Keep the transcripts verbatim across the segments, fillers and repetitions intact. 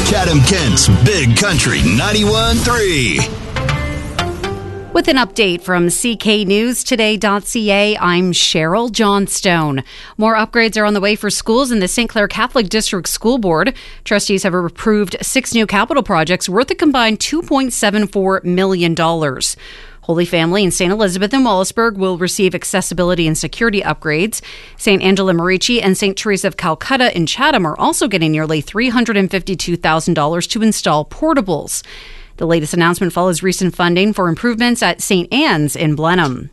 Chatham-Kent's Big Country ninety-one point three. With an update from C K News Today dot C A, I'm Cheryl Johnstone. More upgrades are on the way for schools in the Saint Clair Catholic District School Board. Trustees have approved six new capital projects worth a combined two point seven four million dollars. Holy Family in Saint Elizabeth and Wallaceburg will receive accessibility and security upgrades. Saint Angela Merici and Saint Teresa of Calcutta in Chatham are also getting nearly three hundred fifty-two thousand dollars to install portables. The latest announcement follows recent funding for improvements at Saint Anne's in Blenheim.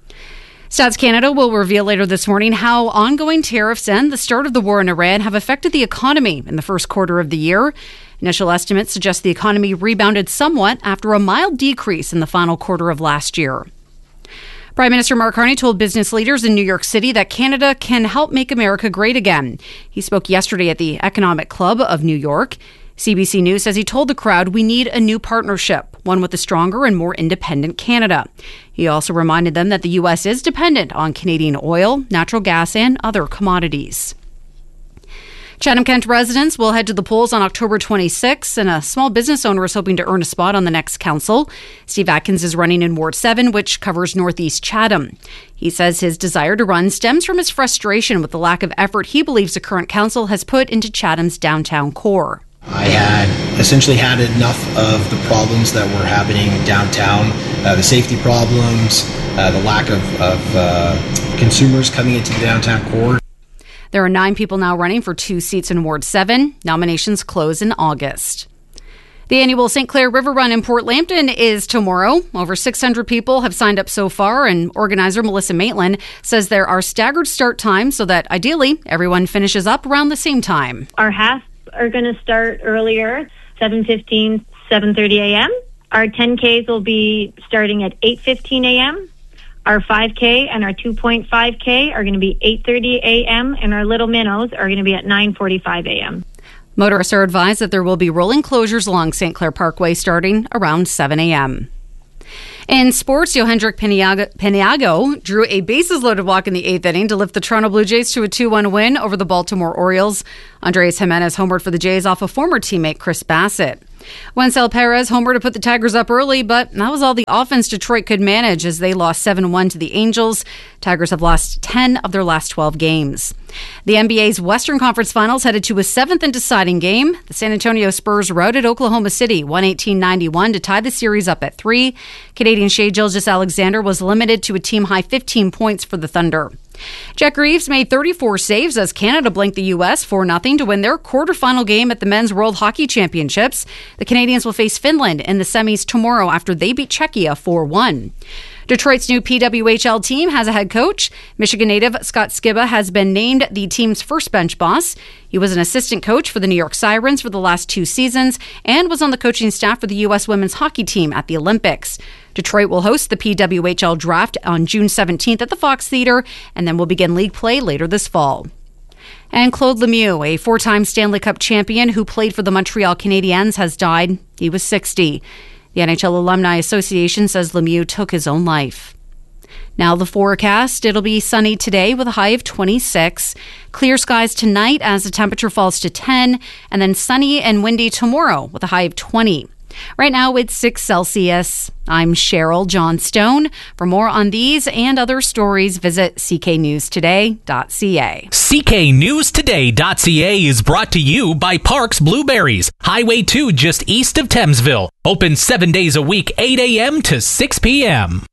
Stats Canada will reveal later this morning how ongoing tariffs and the start of the war in Iran have affected the economy in the first quarter of the year. Initial estimates suggest the economy rebounded somewhat after a mild decrease in the final quarter of last year. Prime Minister Mark Carney told business leaders in New York City that Canada can help make America great again. He spoke yesterday at the Economic Club of New York. C B C News says he told the crowd we need a new partnership, one with a stronger and more independent Canada. He also reminded them that the U S is dependent on Canadian oil, natural gas, and other commodities. Chatham-Kent residents will head to the polls on October twenty-sixth, and a small business owner is hoping to earn a spot on the next council. Steve Atkins is running in Ward seven, which covers Northeast Chatham. He says his desire to run stems from his frustration with the lack of effort he believes the current council has put into Chatham's downtown core. I had essentially had enough of the problems that were happening downtown, uh, the safety problems, uh, the lack of, of uh, consumers coming into the downtown core. There are nine people now running for two seats in Ward seven. Nominations close in August. The annual Saint Clair River Run in Port Lambton is tomorrow. Over six hundred people have signed up so far, and organizer Melissa Maitland says there are staggered start times so that ideally everyone finishes up around the same time. Our half are going to start earlier, seven fifteen, seven thirty a.m. Our ten Ks will be starting at eight fifteen a.m. Our five K and our two point five K are going to be eight thirty a.m. and our little minnows are going to be at nine forty-five a.m. Motorists are advised that there will be rolling closures along Saint Clair Parkway starting around seven a.m. In sports, Johendrick Piniago, Piniago drew a bases-loaded walk in the eighth inning to lift the Toronto Blue Jays to a two one win over the Baltimore Orioles. Andres Jimenez homered for the Jays off a former teammate Chris Bassett. Wencel Perez homered to put the Tigers up early, but that was all the offense Detroit could manage as they lost seven one to the Angels. Tigers have lost ten of their last twelve games. The N B A's Western Conference Finals headed to a seventh and deciding game. The San Antonio Spurs routed Oklahoma City one eighteen ninety-one to tie the series up at three. Canadian Shai Gilgeous-Alexander was limited to a team-high fifteen points for the Thunder. Jack Reeves made thirty-four saves as Canada blanked the U S four nothing to win their quarterfinal game at the Men's World Hockey Championships. The Canadians will face Finland in the semis tomorrow after they beat Czechia four one. Detroit's new P W H L team has a head coach. Michigan native Scott Skiba has been named the team's first bench boss. He was an assistant coach for the New York Sirens for the last two seasons and was on the coaching staff for the U S women's hockey team at the Olympics. Detroit will host the P W H L draft on June seventeenth at the Fox Theater and then will begin league play later this fall. And Claude Lemieux, a four-time Stanley Cup champion who played for the Montreal Canadiens, has died. He was sixty. The N H L Alumni Association says Lemieux took his own life. Now the forecast. It'll be sunny today with a high of twenty-six. Clear skies tonight as the temperature falls to ten. And then sunny and windy tomorrow with a high of twenty. Right now it's six Celsius. I'm Cheryl Johnstone. For more on these and other stories, visit C K News Today dot C A. C K News Today dot C A is brought to you by Parks Blueberries, Highway two just east of Thamesville. Open seven days a week, eight a.m. to six p.m.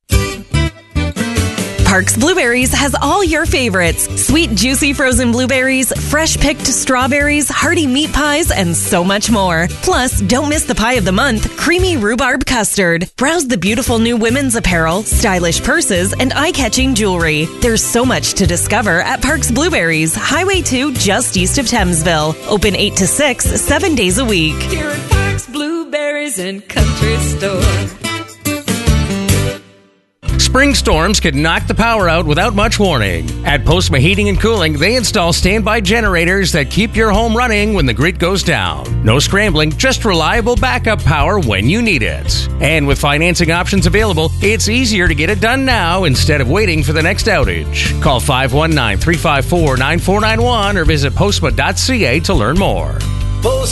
Parks Blueberries has all your favorites. Sweet, juicy frozen blueberries, fresh picked strawberries, hearty meat pies, and so much more. Plus, don't miss the pie of the month, creamy rhubarb custard. Browse the beautiful new women's apparel, stylish purses, and eye-catching jewelry. There's so much to discover at Parks Blueberries, Highway two just east of Thamesville. Open eight to six, seven days a week. Here at Parks Blueberries and Country Store. Spring storms can knock the power out without much warning. At Postma Heating and Cooling, they install standby generators that keep your home running when the grid goes down. No scrambling, just reliable backup power when you need it. And with financing options available, it's easier to get it done now instead of waiting for the next outage. Call five one nine, three five four, nine four nine one or visit postma dot c a to learn more.